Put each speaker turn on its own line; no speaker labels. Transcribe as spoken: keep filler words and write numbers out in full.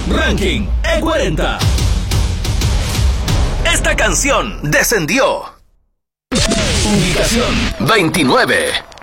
Ranking E cuarenta.
Esta canción descendió.
Ubicación
veintinueve.